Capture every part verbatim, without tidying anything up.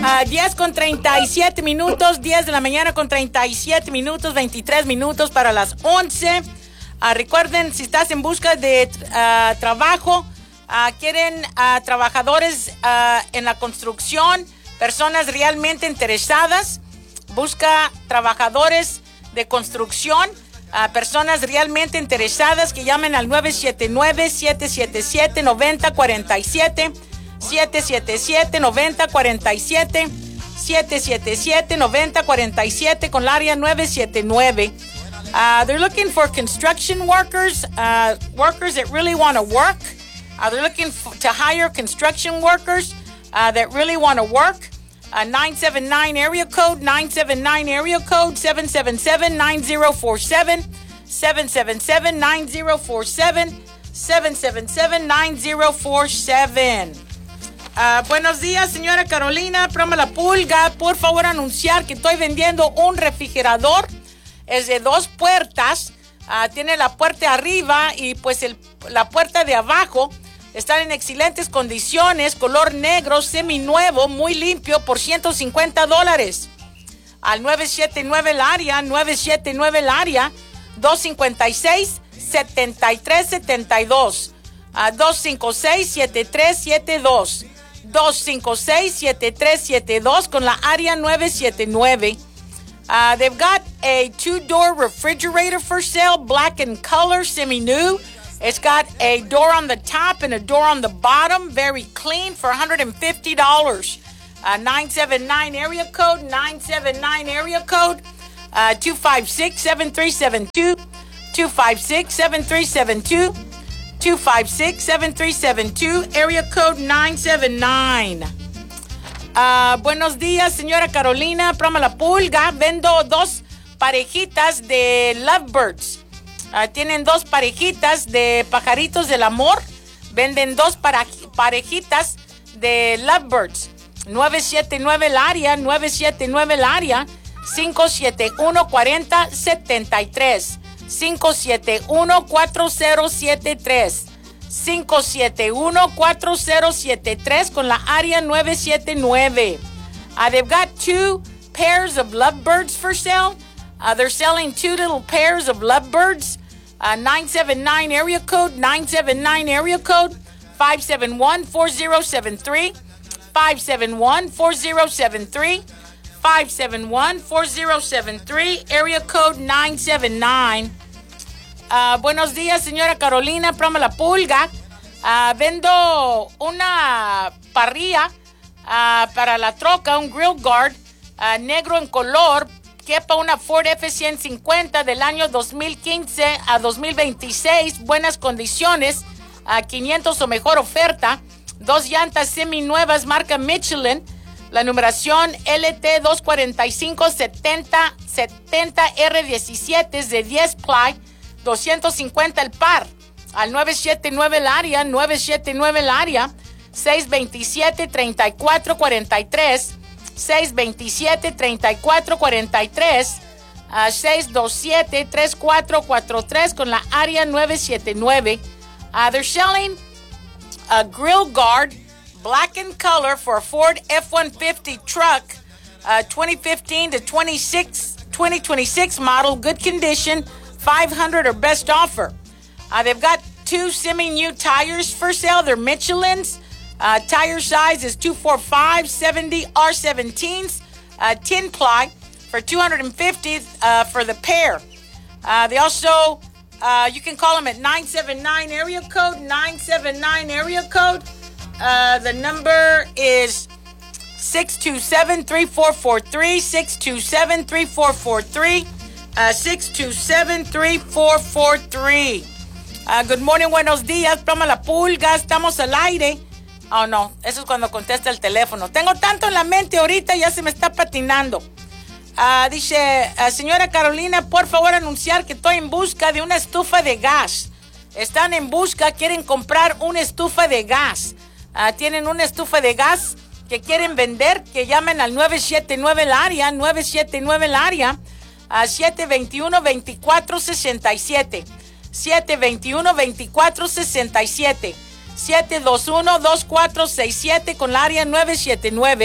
Uh, diez con treinta y siete minutos, diez de la mañana con treinta y siete minutos, veintitrés minutos para las once. Uh, recuerden, si estás en busca de uh, trabajo, uh, quieren uh, trabajadores uh, en la construcción, personas realmente interesadas, busca trabajadores de construcción, uh, personas realmente interesadas que llamen al nueve siete nueve, siete siete siete, nueve cero cuatro siete, siete siete siete, nueve cero cuatro siete, siete siete siete, nueve cero cuatro siete con el área nueve siete nueve. Uh, they're looking for construction workers, uh, workers that really want to work. Uh, they're looking f- to hire construction workers uh, that really want to work. Uh, nine seven nine area code, nine seven nine area code, seven seven seven, nine zero four seven, seven seven seven, nine zero four seven, seven seven seven, nine zero four seven. Uh, buenos días, señora Carolina, Proma La Pulga. Por favor, anunciar que estoy vendiendo un refrigerador. Es de dos puertas. Uh, tiene la puerta arriba y pues el, la puerta de abajo. Están en excelentes condiciones, color negro, seminuevo, muy limpio, por ciento cincuenta dólares. Al nueve siete nueve el área, nueve siete nueve el área, dos cinco seis, siete tres siete dos. Uh, dos cinco seis, siete tres siete dos. dos cinco seis, siete tres siete dos con la área nueve siete nueve. Uh, they've got a two-door refrigerator for sale, black in color, semi-new. It's got a door on the top and a door on the bottom, very clean, for one hundred fifty dollars. Uh, nine seven nine area code, nine seven nine area code, uh, two five six, seven three seven two, two five six, seven three seven two, two five six, seven three seven two, area code nine seven nine. Uh, buenos días, señora Carolina, Proma La Pulga. Vendo dos parejitas de lovebirds. Uh, tienen dos parejitas de pajaritos del amor. Venden dos para, parejitas de lovebirds. nueve siete nueve el área, nueve siete nueve el área, cinco siete uno, cuatro cero siete tres. cinco siete uno, cuatro cero siete tres. cinco siete uno, cuatro cero siete tres con la área nueve siete nueve. Uh, they've got two pairs of lovebirds for sale. Uh, they're selling two little pairs of lovebirds. Uh, nine seven nine area code, nine seven nine area code, five seven one, four zero seven three, five seven one, four zero seven three, five seven one, four zero seven three, area code nine seven nine. Uh, buenos días, señora Carolina, Proma La Pulga. Uh, vendo una parrilla uh, para la troca, un grill guard uh, negro en color, quepa una Ford F ciento cincuenta del año dos mil quince a dos mil veintiséis, buenas condiciones, uh, quinientos o mejor oferta, dos llantas seminuevas marca Michelin, la numeración L T dos cuatro cinco, setenta, setenta R diecisiete es de diez ply, doscientos cincuenta el par. Al nueve siete nueve el área, nueve siete nueve el área, seis dos siete, tres cuatro cuatro tres, seis dos siete, tres cuatro cuatro tres, uh, seis dos siete, tres cuatro cuatro tres con la área nueve siete nueve. Uh, they're selling a grill guard, black in color, for a Ford F one fifty truck, uh, twenty fifteen to twenty-six, twenty twenty-six model, good condition, five hundred or best offer. Uh, they've got two semi-new tires for sale. They're Michelin's. Uh, tire size is two forty-five, seventy R seventeens, uh, tin ply for two hundred fifty uh, for the pair. Uh, they also, uh, you can call them at nine seven nine area code, nine seven nine area code. Uh, the number is six two seven, three four four three, six two seven, three four four three, uh, six two seven, three four four three. Uh, good morning, buenos días, Proma La Pulga, estamos al aire. Oh, no, eso es cuando contesta el teléfono. Tengo tanto en la mente ahorita, ya se me está patinando. Uh, dice, uh, señora Carolina, por favor anunciar que estoy en busca de una estufa de gas. Están en busca, quieren comprar una estufa de gas. Uh, tienen una estufa de gas que quieren vender, que llamen al nueve siete nueve el área, nueve siete nueve el área, a siete dos uno, dos cuatro seis siete. siete dos uno, dos cuatro seis siete. siete dos uno, dos cuatro seis siete con la área nueve siete nueve.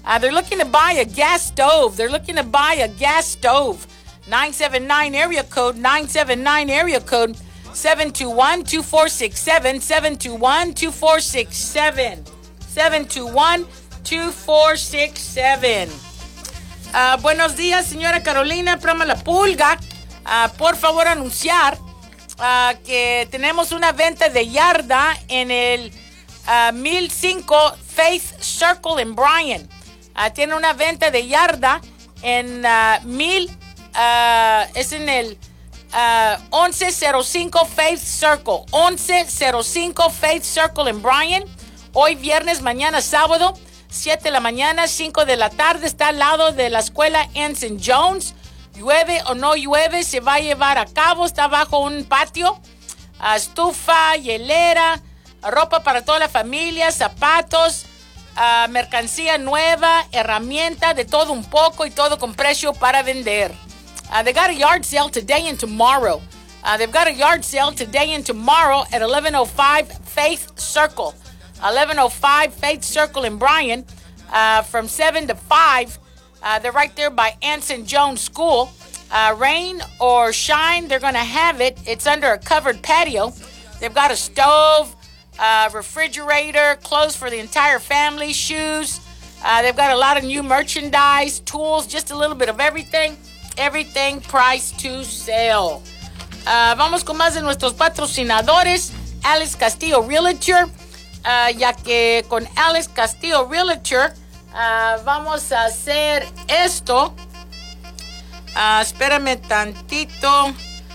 Uh, they're looking to buy a gas stove. They're looking to buy a gas stove. nine seven nine area code, nine seven nine area code, seven two one, two four six seven, seven two one, two four six seven, seven two one, two four six seven. Uh, buenos días, señora Carolina, programa La Pulga. Uh, por favor, anunciar uh, que tenemos una venta de yarda en el uh, mil cinco Faith Circle en Bryan. Uh, tiene una venta de yarda en uh, mil, uh, es en el uh, once cero cinco Faith Circle, once cero cinco Faith Circle en Bryan. Hoy viernes, mañana sábado, siete de la mañana, cinco de la tarde, está al lado de la escuela Anson Jones. Llueve o no llueve, se va a llevar a cabo, está bajo un patio, uh, estufa, hielera, ropa para toda la familia, zapatos, Uh, mercancía nueva, herramienta, de todo un poco y todo con precio para vender. Uh, they got a yard sale today and tomorrow. Uh, they've got a yard sale today and tomorrow at eleven oh five Faith Circle. eleven oh five Faith Circle in Bryan uh, from seven to five. Uh, they're right there by Anson Jones School. Uh, rain or shine, they're going to have it. It's under a covered patio. They've got a stove, Uh, refrigerator, clothes for the entire family, shoes. Uh, they've got a lot of new merchandise, tools, just a little bit of everything. Everything priced to sale. Uh, vamos con más de nuestros patrocinadores. Alex Castillo Realtor. Uh, ya que con Alex Castillo Realtor uh, vamos a hacer esto. Uh, espérame tantito.